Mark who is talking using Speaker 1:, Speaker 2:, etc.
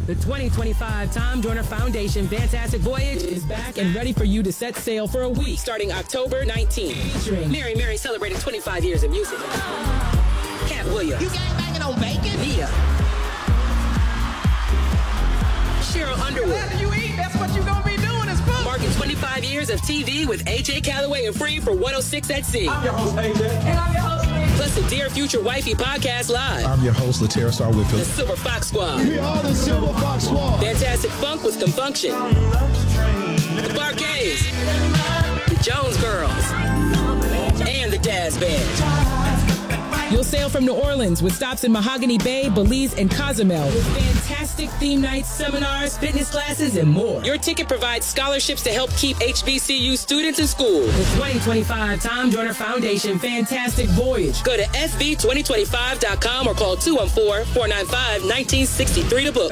Speaker 1: The 2025 Tom Joyner Foundation Fantastic Voyage is back and ready for you to set sail for a week starting October 19th. Featuring Mary celebrating 25 years of music. Cat Williams.
Speaker 2: You gangbanging on bacon?
Speaker 1: Nia. Cheryl Underwood.
Speaker 2: Whatever you eat, that's what you gonna be doing is food.
Speaker 1: Marking 25 years of TV with AJ Calloway and Free for 106 at Sea.
Speaker 2: I'm your host, AJ. And I'm your host, Free.
Speaker 1: Plus the Dear Future Wifey podcast live.
Speaker 3: I'm your host, Latera Star
Speaker 1: The
Speaker 3: Whitfield.
Speaker 1: Silver Fox Squad.
Speaker 3: We are the Silver Fox Squad.
Speaker 1: Fantastic Funk with Compunction. The Barcades. The Jones Girls. And the Jazz Band. You'll sail from New Orleans with stops in Mahogany Bay, Belize, and Cozumel. With fantastic theme nights, seminars, fitness classes, and more. Your ticket provides scholarships to help keep HBCU students in school. The 2025 Tom Joyner Foundation Fantastic Voyage. Go to fb2025.com or call 214-495-1963 to book.